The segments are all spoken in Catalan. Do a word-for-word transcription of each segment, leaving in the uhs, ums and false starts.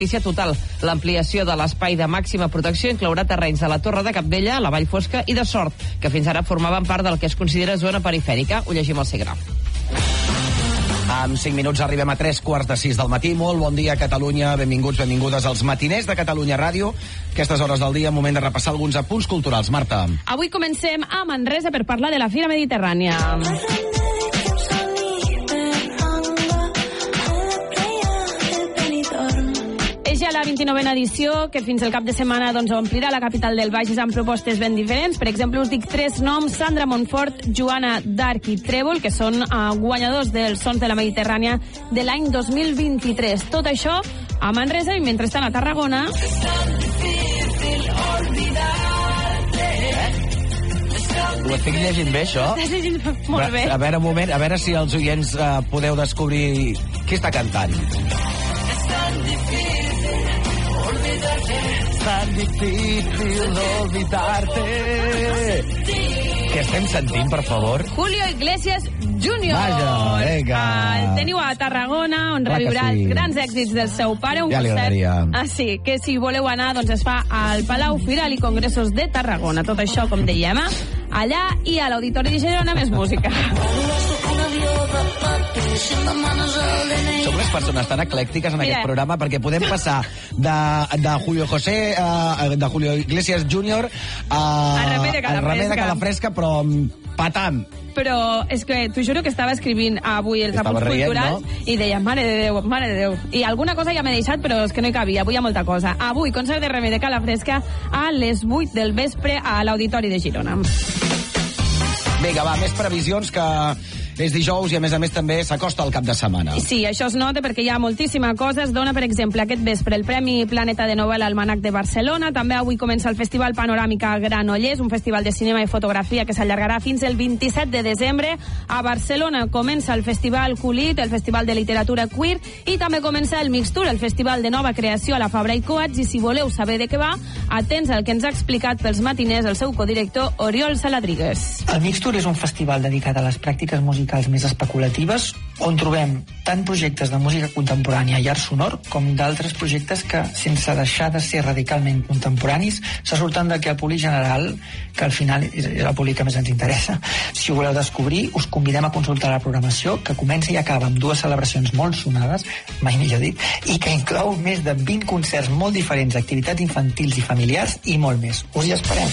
total. L'ampliació de l'espai de màxima protecció inclourà terrenys de la Torre de Cabdella, la Vall Fosca i de Sort, que fins ara formaven part del que es considera zona perifèrica. Ho llegim al Segre. En cinc minuts arribem a tres quarts de sis del matí. Molt bon dia, Catalunya. Benvinguts, benvingudes als matiners de Catalunya Ràdio. Aquestes hores del dia, moment de repassar alguns apunts culturals. Marta. Avui comencem a Manresa per parlar de la Fira Mediterrània. És ja la vint-i-novena edició, que fins al cap de setmana doncs, omplirà la capital del Bages amb propostes ben diferents. Per exemple, us dic tres noms: Sandra Montfort, Joana Dark i Trèvol, que són uh, guanyadors dels Sons de la Mediterrània de l'any dos mil vint-i-tres. Tot això a Manresa, i mentrestant a Tarragona... Ho estic llegint bé, això? Estàs llegint molt bé. A veure, un moment, a veure si els oients uh, podeu descobrir qui està cantant. Tan difícil olvidarte. Què estem sentint, per favor? Julio Iglesias júnior Vaja, vinga. El teniu a Tarragona, on Clar que reviurà sí. els grans èxits del seu pare. Un Ja li agradaria. Ah, sí, que si voleu anar, doncs es fa al Palau Firal i Congressos de Tarragona. Tot això, com dèiem, eh? Allà i a l'Auditori de Girona més música. Som unes persones tan eclèctiques en Mira. aquest programa, perquè podem passar de, de Julio José, uh, de Julio Iglesias júnior a, A Remei de Calafresca. a Remei de Calafresca, però patam. Però és que t'ho juro que estava escrivint avui els Estava apunts rient, culturals, no? i deia, mare de Déu, mare de Déu. I alguna cosa ja m'he deixat, però és que no hi cabia. Avui hi ha molta cosa. Avui, concert de Remei de Calafresca a les vuit del vespre a l'Auditori de Girona. Vinga, va, més previsions, que és dijous i, a més a més, també s'acosta el cap de setmana. Sí, això es nota perquè hi ha moltíssima cosa. Es dona, per exemple, aquest vespre el Premi Planeta de Novel·la Almanac de Barcelona. També avui comença el Festival Panoràmica Granollers, un festival de cinema i fotografia que s'allargarà fins el vint-i-set de desembre. A Barcelona comença el Festival Culit, el Festival de Literatura Queer, i també comença el Mixtur, el Festival de Nova Creació a la Fabra i Coats. I si voleu saber de què va, atents al que ens ha explicat pels matiners el seu codirector Oriol Saladrigues. El Mixtur és un festival dedicat a les pràctiques musicals més especulatives, on trobem tant projectes de música contemporània i art sonor com d'altres projectes que, sense deixar de ser radicalment contemporanis, se surten d'aquell públic general que al final és el públic que més ens interessa. Si ho voleu descobrir, us convidem a consultar la programació, que comença i acaba amb dues celebracions molt sonades, mai millor dit, i que inclou més de vint concerts molt diferents, activitats infantils i familiars i molt més. Us hi esperem.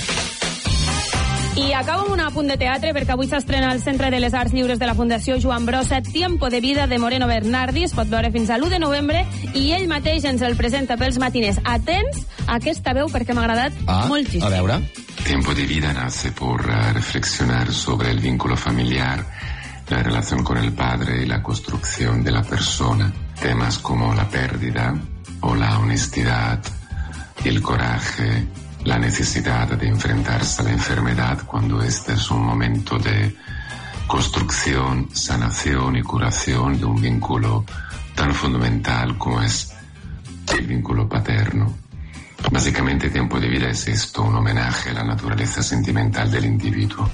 I acabo amb un apunt de teatre, perquè avui s'estrena al Centre de les Arts Lliures de la Fundació Joan Brossa Tiempo de vida de Moreno Bernardi. Es pot veure fins a l'u de novembre i ell mateix ens el presenta pels matiners. Atents a aquesta veu, perquè m'ha agradat ah, moltíssim. A veure. Tiempo de vida nace por uh, reflexionar sobre el vínculo familiar, la relación con el padre y la construcción de la persona. Temas como la pérdida o la honestidad y el coraje, la necesidad de enfrentarse a la enfermedad cuando este es un momento de construcción, sanación y curación de un vínculo tan fundamental como es el vínculo paterno. Básicamente, Tiempo de vida es esto, un homenaje a la naturaleza sentimental del individuo.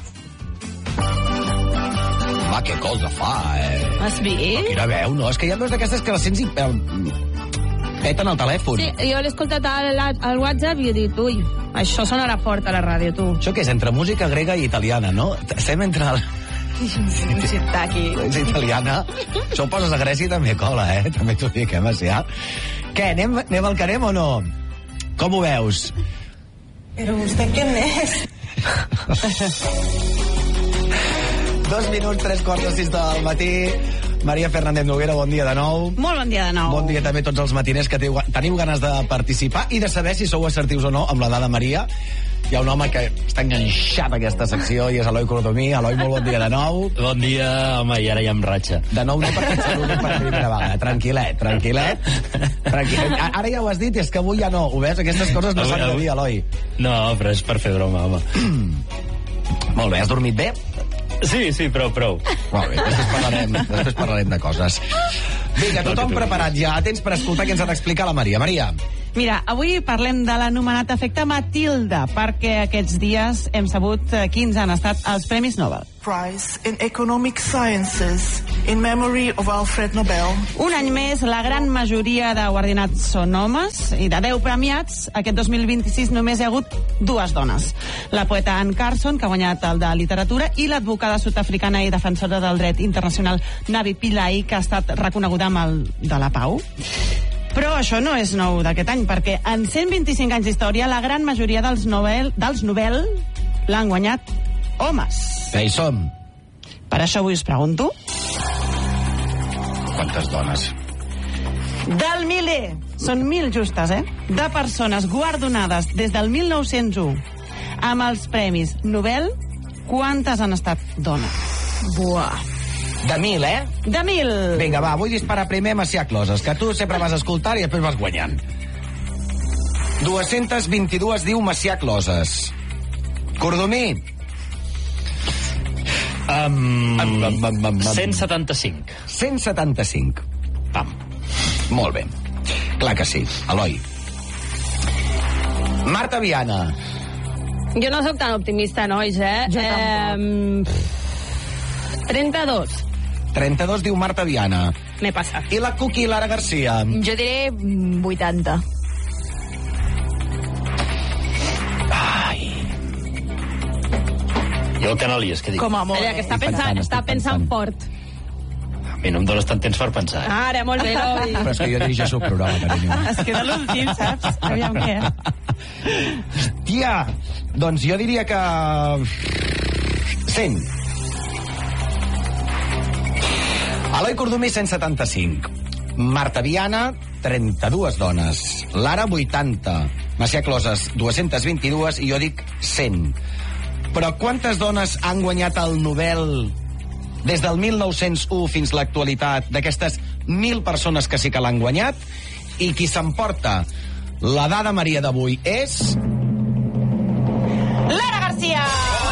Va, que cosa fa, eh? Has vist? Quina veu, no? És que hi ha veus d'aquestes que les sents i eh, peten el telèfon. Sí, jo l'he escoltat al, al WhatsApp i he dit, ui, això sonarà fort a la ràdio, tu. Això què és? Entre música grega i italiana, no? Estem entre... El... Aquí. És italiana. Això ho poses a Grècia i també cola, eh? També t'ho dic, eh, Macià? Què, anem, anem al que anem o no? Com ho veus? Però vostè què és? Dos minuts, tres quarts de sis del matí. Maria Fernández Noguera, bon dia de nou. Molt bon dia de nou. Bon dia també a tots els matiners que teniu, teniu ganes de participar i de saber si sou assertius o no amb la dada Maria. Hi ha un home que està enganxat a aquesta secció i és Eloi Cordomí. Eloi, molt bon dia de nou. Bon dia, home, i ara ja em ratxa. De nou no, perquè et saludo per primera vegada. Tranquil·let, tranquil·let. Tranquil·let. Ara ja ho has dit, és que avui ja no. Ho veus? Aquestes coses no s'han de dir, Eloi. No, però és per fer broma, home. Molt bé, has dormit bé? Sí, sí, prou, prou. Molt bé, després parlarem, després parlarem de coses. Vinga, tothom preparat ja. Atents per escoltar què ens ha d'explicar la Maria. Maria. Mira, avui parlem de l'anomenat efecte Matilda, perquè aquests dies hem sabut quins han estat els Premis Nobel. Prize in Economic Sciences in memory of Alfred Nobel. Un any més, la gran majoria de guardonats són homes, i de deu premiats, aquest dos mil vint-i-sis només hi ha hagut dues dones. La poeta Anne Carson, que ha guanyat el de literatura, i l'advocada sud-africana i defensora del dret internacional Navi Pillay, que ha estat reconeguda amb el de la pau. Però això no és nou d'aquest any, perquè en cent vint-i-cinc anys d'història la gran majoria dels Nobel, dels Nobel l'han guanyat homes. Ja hi som. Per això avui us pregunto... Quantes dones? Del miler, són mil justes, eh? De persones guardonades des del mil nou-cents u amb els Premis Nobel, quantes han estat dones? Buah. De mil, eh? De mil. Vinga, va, vull disparar primer Macià Closes, que tu sempre vas escoltar i després vas guanyant. dos-centes vint-i-dues diu Macià Closes. Cordomí. Um, Am, am, am, am, am. cent setanta-cinc. cent setanta-cinc. Pam. Molt bé. Clar que sí. Eloi. Marta Viana. Jo no sóc tan optimista, nois, eh? Jo tampoc. Eh, trenta-dos. trenta-dos diu Marta Viana. M'he passat. I la Cuqui Lara Garcia. Jo diré vuitanta. Jo el Canalies, què dic? Com a molt. Ella, que està Estic pensant, pensant, està estic pensant pensant. fort. A mi no em dones tant temps per pensar. Ara, molt bé, Eloi. Però és que jo dirigeixo el programa, carinyo. Es queda l'últim, saps? Aviam què. Tia, doncs jo diria que... cent. Eloi Cordomí, cent setanta-cinc. Marta Viana, trenta-dues dones. Lara, vuitanta. Macià Closes, dos-centes vint-i-dues. I jo dic cent. Però quantes dones han guanyat el Nobel des del mil nou-cents u fins a l'actualitat, d'aquestes mil persones que sí que l'han guanyat? I qui s'emporta la dada Maria d'avui és... Lara Garcia!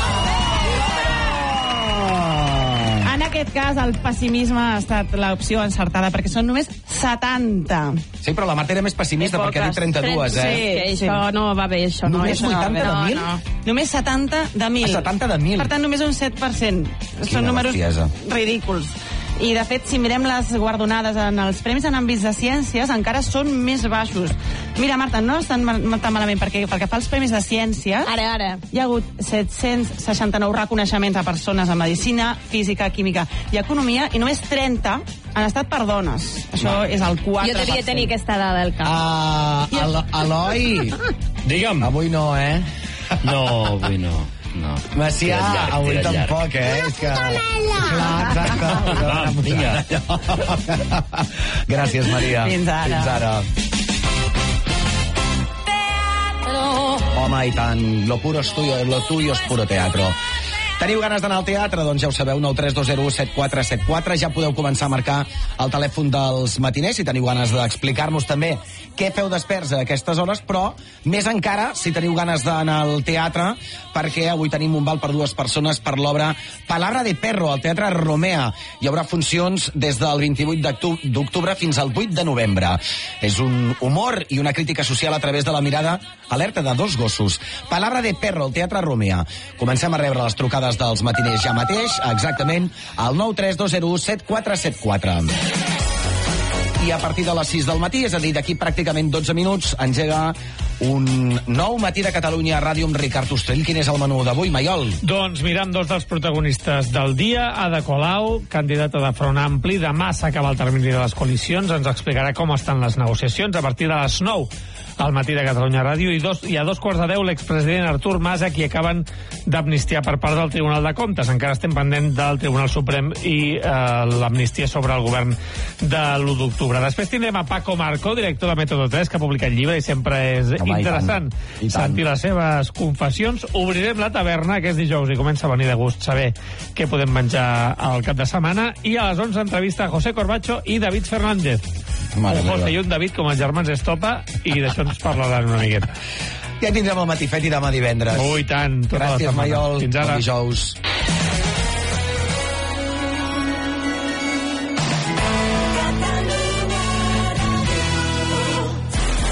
En aquest cas, el pessimisme ha estat l'opció encertada, perquè són només setanta. Sí, però la Marta era més pessimista, Que perquè ha dit poques. trenta-dues, eh? Sí, que això no va bé, això. No, Només això no va vuitanta bé. de No, mil? no. Només setanta de mil. Ah, setanta de mil. Per tant, només un set per cent. Quina Són números bestiesa. ridículs. I, de fet, si mirem les guardonades en els Premis en àmbits de ciències, encara són més baixos. Mira, Marta, no estan mal- tan malament, perquè perquè fa els Premis de Ciències... Ara, ara. Hi ha hagut set-cents seixanta-nou reconeixements a persones en medicina, física, química i economia, i només trenta han estat per dones. Això és el quatre per cent. Jo devia tenir aquesta dada al cap. Uh, Elo- Eloi, Digue'm. avui no, eh? No, avui no. No. Macià, Tira llarg, avui tira llarg. tampoc, eh? És que... Clar, exacte. Va, vinga. Gràcies, Maria. Fins ara. Fins ara. Home, i tant. Lo puro es tuyo, lo tuyo es puro teatro. Teniu ganes d'anar al teatre? Doncs ja ho sabeu, nou tres dos zero u set quatre set quatre. Ja podeu començar a marcar el telèfon dels matiners si teniu ganes d'explicar-nos també què feu desperts a aquestes hores, però més encara si teniu ganes d'anar al teatre, perquè avui tenim un val per dues persones per l'obra Palabra de Perro, al Teatre Romea. Hi haurà funcions des del vint-i-vuit d'octubre fins al vuit de novembre. És un humor i una crítica social a través de la mirada alerta de dos gossos. Palabra de Perro, al Teatre Romea. Comencem a rebre les trucades dels matiners ja mateix, exactament al nou tres dos zero u set quatre set quatre. I a partir de les sis del matí, és a dir, d'aquí pràcticament dotze minuts, engega un nou Matí de Catalunya a Ràdio amb Ricard Ostrell. Quin és el menú d'avui, Maiol? Doncs mirant dos dels protagonistes del dia, Ada Colau, candidata de Front Ampli, demà s'acaba el termini de les coalicions, ens explicarà com estan les negociacions a partir de les nou al Matí de Catalunya Ràdio, i, dos, i a dos quarts de deu l'expresident Artur Mas, a qui acaben d'amnistiar per part del Tribunal de Comptes. Encara estem pendent del Tribunal Suprem i eh, l'amnistia sobre el govern de l'u d'octubre. Després tindrem a Paco Marco, director de Método tres, que ha publicat llibre i sempre és Home, interessant i tant. sentir les seves confessions. Obrirem la taverna, que és dijous i comença a venir de gust saber què podem menjar al cap de setmana, i a les onze entrevista a José Corbacho i David Fernández. Mare un José meva. i un David com els germans Estopa, i d'això ens parlaran una miqueta. Ja tindrem el Matifet i demà divendres. Oh, i tant, tota la Gràcies, setmana. Maiol. Fins ara. Bon dijous.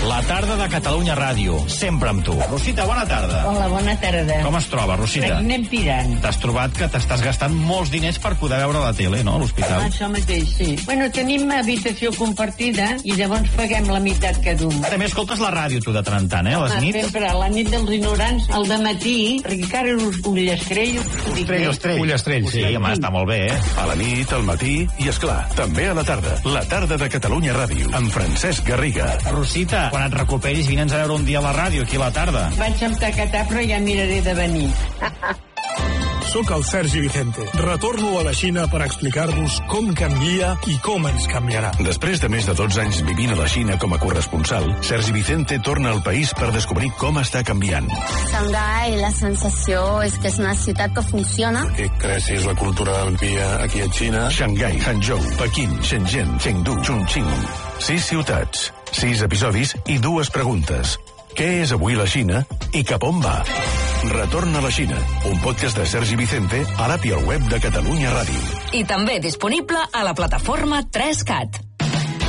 La tarda de Catalunya Ràdio, sempre amb tu. Rosita, bona tarda. Hola, bona tarda. Com es troba, Rosita? Aquí anem pirant. T'has trobat que t'estàs gastant molts diners per poder veure la tele, no, a l'hospital? Això mateix, sí. Bueno, tenim habitació compartida i llavors paguem la meitat cada un. També escoltes la ràdio, tu, de tant en tant, eh, a les Home, nits? sempre, la nit dels ignorants, al dematí, perquè encara us ullestrell. Ullestrell. Ullestrell, sí, home, està molt bé, eh? A la nit, al matí i, esclar, també a la tarda. La tarda de Catalunya Ràdio, amb Francesc Garriga. Rosita, quan et recuperis, vine'ns a veure un dia a la ràdio, aquí a la tarda. Vaig amb tacatar, però ja miraré de venir. Soc el Sergi Vicente. Retorno a la Xina per explicar-vos com canvia i com ens canviarà. Després de més de dotze anys vivint a la Xina com a corresponsal, Sergi Vicente torna al país per descobrir com està canviant. Xangai, la sensació és que és una ciutat que funciona. Que creixis la cultura del dia aquí a Xina. Xangai, Hangzhou, Pequín, Shenzhen, Chengdu, Chongqing. Sis ciutats, sis episodis i dues preguntes. Què és avui la Xina i cap on va? Retorn a la Xina, un podcast de Sergi Vicente a l'app i al web de Catalunya Ràdio. I també disponible a la plataforma tres cat.